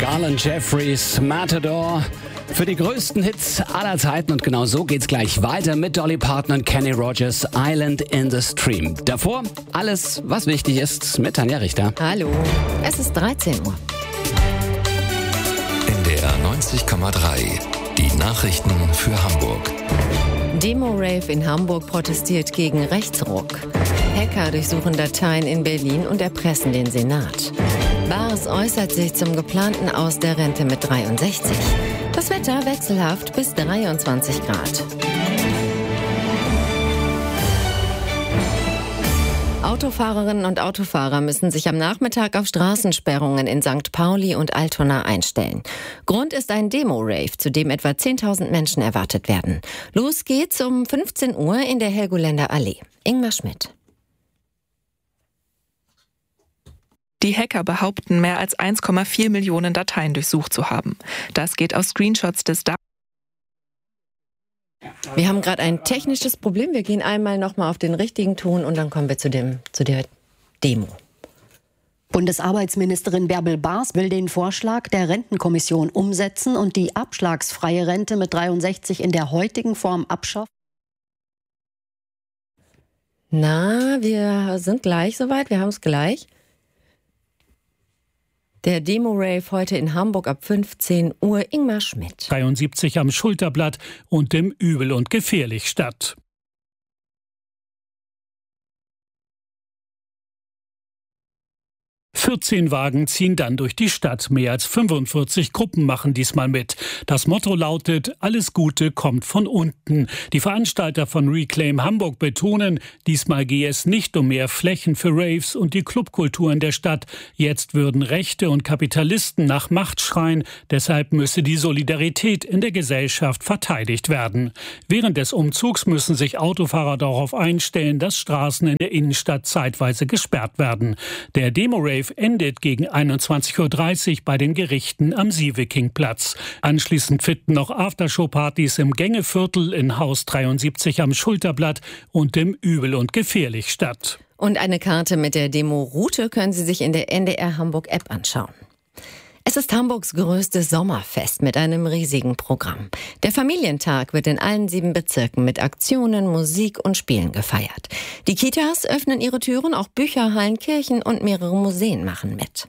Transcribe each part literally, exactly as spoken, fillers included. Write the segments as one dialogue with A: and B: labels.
A: Garland Jeffries, Matador, für die größten Hits aller Zeiten. Und genau so geht's gleich weiter mit Dolly Parton und Kenny Rogers, Island in the Stream. Davor alles, was wichtig ist, mit Tanja Richter.
B: Hallo, es ist dreizehn Uhr.
C: N D R neunzig Komma drei, die Nachrichten für Hamburg.
B: Demo-Rave in Hamburg protestiert gegen Rechtsruck. Hacker durchsuchen Dateien in Berlin und erpressen den Senat. Bars äußert sich zum geplanten Aus der Rente mit dreiundsechzig. Das Wetter wechselhaft bis dreiundzwanzig Grad. Autofahrerinnen und Autofahrer müssen sich am Nachmittag auf Straßensperrungen in Sankt Pauli und Altona einstellen. Grund ist ein Demo-Rave, zu dem etwa zehntausend Menschen erwartet werden. Los geht's um fünfzehn Uhr in der Helgoländer Allee. Ingmar Schmidt.
D: Die Hacker behaupten, mehr als eins Komma vier Millionen Dateien durchsucht zu haben. Das geht aus Screenshots des Dark.
B: Wir haben gerade ein technisches Problem. Wir gehen einmal nochmal auf den richtigen Ton und dann kommen wir zu, dem, zu der Demo.
E: Bundesarbeitsministerin Bärbel Baas will den Vorschlag der Rentenkommission umsetzen und die abschlagsfreie Rente mit dreiundsechzig in der heutigen Form abschaffen.
B: Na, wir sind gleich soweit. Wir haben es gleich. Der Demo-Rave heute in Hamburg ab fünfzehn Uhr. Ingmar Schmidt.
F: dreiundsiebzig am Schulterblatt und dem Übel und Gefährlich statt. vierzehn Wagen ziehen dann durch die Stadt. Mehr als fünfundvierzig Gruppen machen diesmal mit. Das Motto lautet, alles Gute kommt von unten. Die Veranstalter von Reclaim Hamburg betonen, diesmal gehe es nicht um mehr Flächen für Raves und die Clubkultur in der Stadt. Jetzt würden Rechte und Kapitalisten nach Macht schreien. Deshalb müsse die Solidarität in der Gesellschaft verteidigt werden. Während des Umzugs müssen sich Autofahrer darauf einstellen, dass Straßen in der Innenstadt zeitweise gesperrt werden. Der Demo-Rave endet gegen einundzwanzig Uhr dreißig bei den Gerichten am Sievekingplatz. Anschließend finden noch Aftershow-Partys im Gängeviertel in Haus dreiundsiebzig am Schulterblatt und dem Übel und Gefährlich statt.
B: Und eine Karte mit der Demo-Route können Sie sich in der N D R Hamburg-App anschauen. Es ist Hamburgs größtes Sommerfest mit einem riesigen Programm. Der Familientag wird in allen sieben Bezirken mit Aktionen, Musik und Spielen gefeiert. Die Kitas öffnen ihre Türen, auch Bücherhallen, Kirchen und mehrere Museen machen mit.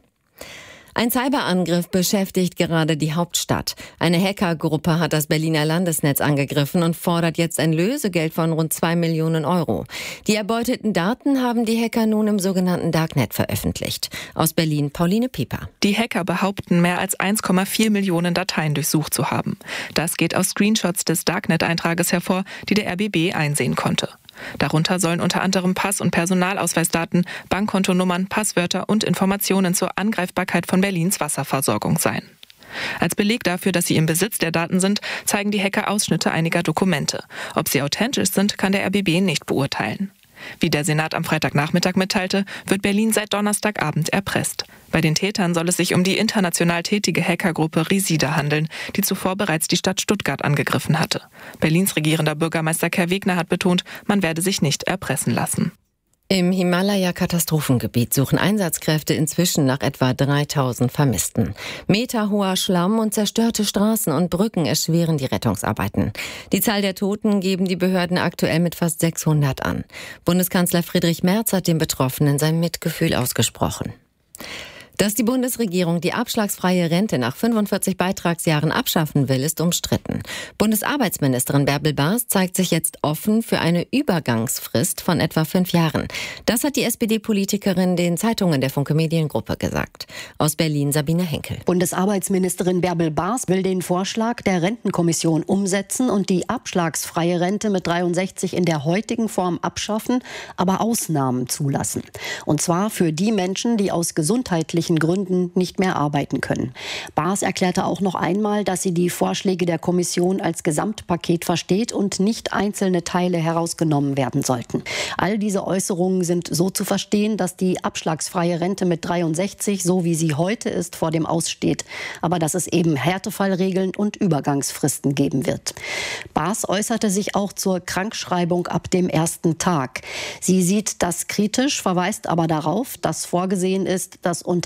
B: Ein Cyberangriff beschäftigt gerade die Hauptstadt. Eine Hackergruppe hat das Berliner Landesnetz angegriffen und fordert jetzt ein Lösegeld von rund zwei Millionen Euro. Die erbeuteten Daten haben die Hacker nun im sogenannten Darknet veröffentlicht. Aus Berlin Pauline Pieper.
D: Die Hacker behaupten, mehr als eins Komma vier Millionen Dateien durchsucht zu haben. Das geht aus Screenshots des Darknet-Eintrages hervor, die der R B B einsehen konnte. Darunter sollen unter anderem Pass- und Personalausweisdaten, Bankkontonummern, Passwörter und Informationen zur Angreifbarkeit von Berlins Wasserversorgung sein. Als Beleg dafür, dass sie im Besitz der Daten sind, zeigen die Hacker Ausschnitte einiger Dokumente. Ob sie authentisch sind, kann der R B B nicht beurteilen. Wie der Senat am Freitagnachmittag mitteilte, wird Berlin seit Donnerstagabend erpresst. Bei den Tätern soll es sich um die international tätige Hackergruppe Risida handeln, die zuvor bereits die Stadt Stuttgart angegriffen hatte. Berlins regierender Bürgermeister Kai Wegner hat betont, man werde sich nicht erpressen lassen.
B: Im Himalaya-Katastrophengebiet suchen Einsatzkräfte inzwischen nach etwa dreitausend Vermissten. Meterhoher Schlamm und zerstörte Straßen und Brücken erschweren die Rettungsarbeiten. Die Zahl der Toten geben die Behörden aktuell mit fast sechshundert an. Bundeskanzler Friedrich Merz hat den Betroffenen sein Mitgefühl ausgesprochen. Dass die Bundesregierung die abschlagsfreie Rente nach fünfundvierzig Beitragsjahren abschaffen will, ist umstritten. Bundesarbeitsministerin Bärbel Baas zeigt sich jetzt offen für eine Übergangsfrist von etwa fünf Jahren. Das hat die S P D-Politikerin den Zeitungen der Funke Mediengruppe gesagt. Aus Berlin Sabine Henkel.
E: Bundesarbeitsministerin Bärbel Baas will den Vorschlag der Rentenkommission umsetzen und die abschlagsfreie Rente mit dreiundsechzig in der heutigen Form abschaffen, aber Ausnahmen zulassen. Und zwar für die Menschen, die aus gesundheitlichen Gründen nicht mehr arbeiten können. Baas erklärte auch noch einmal, dass sie die Vorschläge der Kommission als Gesamtpaket versteht und nicht einzelne Teile herausgenommen werden sollten. All diese Äußerungen sind so zu verstehen, dass die abschlagsfreie Rente mit dreiundsechzig, so wie sie heute ist, vor dem Aus steht. Aber dass es eben Härtefallregeln und Übergangsfristen geben wird. Baas äußerte sich auch zur Krankschreibung ab dem ersten Tag. Sie sieht das kritisch, verweist aber darauf, dass vorgesehen ist, dass Unternehmen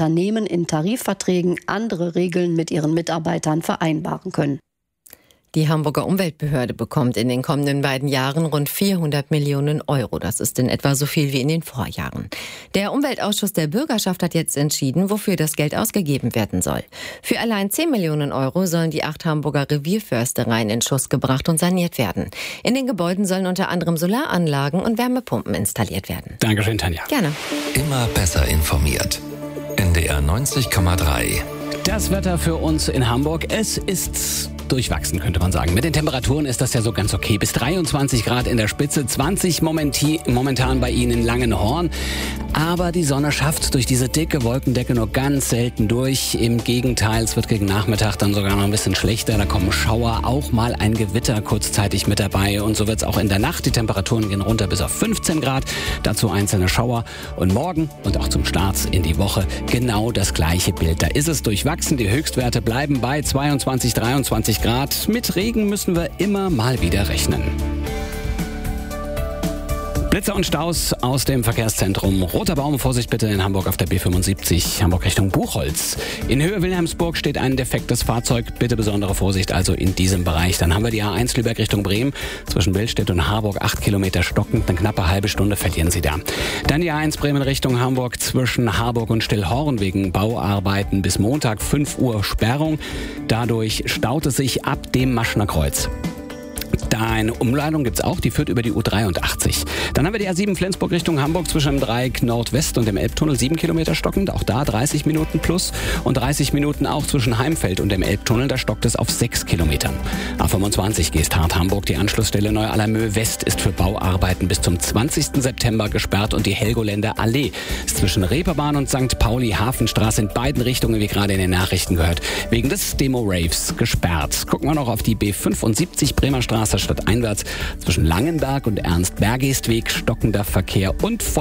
E: Unternehmen in Tarifverträgen andere Regeln mit ihren Mitarbeitern vereinbaren können.
B: Die Hamburger Umweltbehörde bekommt in den kommenden beiden Jahren rund vierhundert Millionen Euro. Das ist in etwa so viel wie in den Vorjahren. Der Umweltausschuss der Bürgerschaft hat jetzt entschieden, wofür das Geld ausgegeben werden soll. Für allein zehn Millionen Euro sollen die acht Hamburger Revierförstereien in Schuss gebracht und saniert werden. In den Gebäuden sollen unter anderem Solaranlagen und Wärmepumpen installiert werden.
A: Dankeschön, Tanja.
B: Gerne.
C: Immer besser informiert. N D R neunzig Komma drei.
A: Das Wetter für uns in Hamburg, es ist durchwachsen, könnte man sagen. Mit den Temperaturen ist das ja so ganz okay. Bis dreiundzwanzig Grad in der Spitze, zwanzig momenti- momentan bei Ihnen in Langenhorn. Aber die Sonne schafft durch diese dicke Wolkendecke nur ganz selten durch. Im Gegenteil, es wird gegen Nachmittag dann sogar noch ein bisschen schlechter. Da kommen Schauer, auch mal ein Gewitter kurzzeitig mit dabei. Und so wird es auch in der Nacht. Die Temperaturen gehen runter bis auf fünfzehn Grad. Dazu einzelne Schauer. Und morgen und auch zum Start in die Woche genau das gleiche Bild. Da ist es durchwachsen. Die Höchstwerte bleiben bei zweiundzwanzig, dreiundzwanzig Grad. Mit Regen müssen wir immer mal wieder rechnen. Blitzer und Staus aus dem Verkehrszentrum. Roter Baum, Vorsicht bitte in Hamburg auf der B fünfundsiebzig, Hamburg Richtung Buchholz. In Höhe Wilhelmsburg steht ein defektes Fahrzeug. Bitte besondere Vorsicht also in diesem Bereich. Dann haben wir die A eins Lübeck Richtung Bremen. Zwischen Billstedt und Harburg acht Kilometer stockend. Eine knappe halbe Stunde verlieren Sie da. Dann die A eins Bremen Richtung Hamburg zwischen Harburg und Stillhorn wegen Bauarbeiten bis Montag fünf Uhr Sperrung. Dadurch staut es sich ab dem Maschner Kreuz. Da eine Umleitung gibt's auch, die führt über die U dreiundachtzig. Dann haben wir die A sieben Flensburg Richtung Hamburg zwischen dem Dreieck Nordwest und dem Elbtunnel, sieben Kilometer stockend. Auch da dreißig Minuten plus und dreißig Minuten auch zwischen Heimfeld und dem Elbtunnel. Da stockt es auf sechs Kilometern. A fünfundzwanzig Geesthardt Hamburg, die Anschlussstelle Neu-Allermöh West ist für Bauarbeiten bis zum zwanzigsten September gesperrt und die Helgoländer Allee ist zwischen Reeperbahn und Sankt Pauli Hafenstraße in beiden Richtungen, wie gerade in den Nachrichten gehört, wegen des Demo-Raves gesperrt. Gucken wir noch auf die B fünfundsiebzig Bremer Straße stadteinwärts zwischen Langenberg und Ernst-Bergest-Weg stockender Verkehr und